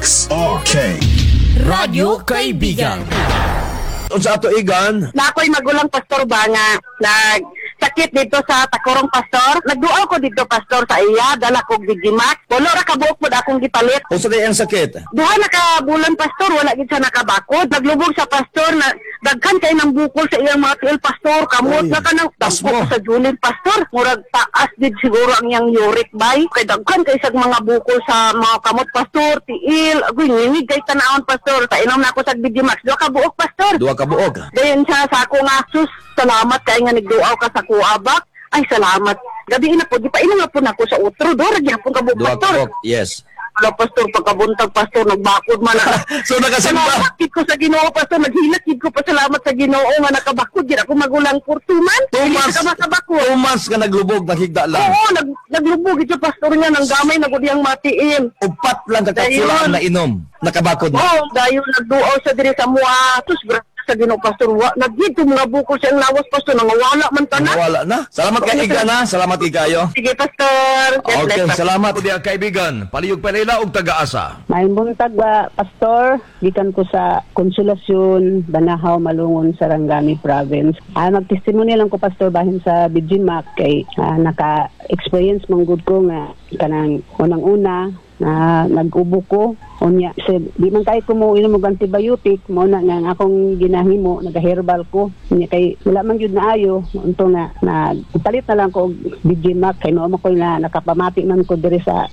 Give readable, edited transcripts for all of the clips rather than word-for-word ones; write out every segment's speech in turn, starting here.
Max. Okay. Radyo Kaibigan. Sa ato igan, Na ako'y magulang pastor ba nga nagsakit dito sa Tacorong pastor. Nagduaw ko dito pastor sa iya, dala ko gigimak. Wala ra kabuok po akong gipalit. o sa ang sakit? Duha na ka bulan pastor, wala gid siya nakabakod. Naglubog sa pastor na daghan kay nang bukol sa iyang mga tiil pastor. Kamot Ay, na kanang tas dagko mo. sa Julin pastor. Murag taas did siguro ang iyang uric bay. Kay daghan kay sa mga bukol sa mga kamot pastor, tiil. Agoy nginig kay tanawon pastor. Painom na ako sa Bidimax. Duha ka buok pastor. Duwa ka buog. Dayon siya sa ako nga, sus, salamat kay nga nagduaw ka sa kuabak. Ay, salamat. Gabi na po, di pa ina nga po na ako sa utro. Dora, di po ka Duwa ka pastor. buog, yes. Wala, pastor, pagkabuntag, pastor, nagbakod man na. So nakasimba. Salamat kid ko sa Ginoo, pastor. Naghilat kid ko pa salamat sa Ginoo nga nakabakod. Di ako magulang for 2 months. Hindi Tumas. ka makabakod. 2 months ka naglubog, naghigda lang. Oo, naglubog ito, pastor nga, nang gamay, nagudiyang matiin. Upat lang kakapula Dayon. na inom. Nakabakod na. Oo, dahil nagduaw sa diri sa mua. Sus, sa Ginoo, pastor. Nagdito mga bukol sa lawas, pastor. Nangawala man ta na. Wala na. Salamat kay iga na. Salamat ikayo. Sige, pastor. God Okay, bless, pastor. salamat. Pudi ang kaibigan, paliyog palila og taga-asa. May buntag ba, Pastor? Gikan ko sa Konsolasyon, Banahaw, Malungon, Sarangani Province. Magtestimony lang ko, Pastor, bahin sa Bijimak kay naka-experience mong good ko nga kanang unang-una na nag-ubo ko. Unya, di man kahit ko mo inom og antibiotic, mo na nga akong ginahimo, nag-herbal ko. Unya kay wala man gyud na ayo, unto na palit na lang ko og Bijimak kay mao ko na nakapamati man ko diri sa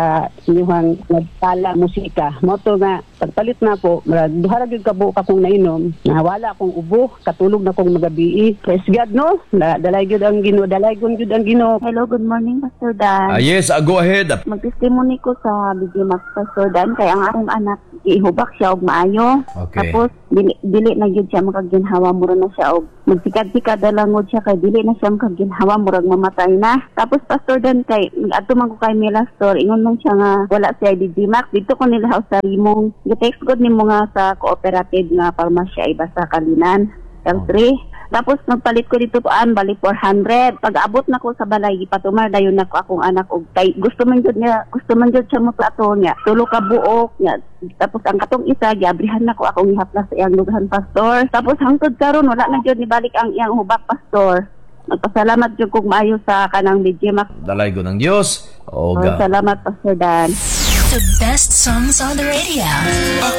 inyong nagtala musika. Mo to nga pagpalit na ko, duha ra gyud ka buok akong nainom, na wala akong ubo, katulog na akong magabi. Praise God, no? Dalay gyud ang Ginoo, dalay gyud ang Ginoo. Hello, good morning, Pastor Dan. Yes, go ahead. Mag-testimony ko sa Bijimax, Pastor Dan, kaya ang akong anak, ihubak siya og maayo. Okay. Tapos, dili na yun siya makaginhawa, mura na siya og magsikad-sikad dalangod siya, kay dili na siya makaginhawa, murag mamatay na. Tapos, Pastor Dan, kay ato man ko kay Mila Store, ingon man siya nga, wala siya Bijimax. Dito ko nila sa limong, gitext ko nimo nga sa cooperative nga parmasya iba sa Kalinan, L3. Tapos nagpalit ko dito paan bali 400. Pag-abot na ko sa balay gipatumar dayon nako akong anak og kay gusto man jud siya mo plato niya. Tulo ka buok niya. Tapos ang katong isa giabrihan nako akong ihaplas sa iyang lughan, pastor. Tapos hangtod karon wala na jud ni balik ang iyang hubak, pastor. Magpasalamat jud kog maayo sa kanang Bijimax. Dalay ko ng Diyos. Oga. Salamat, Pastor Dan. The best songs on the radio.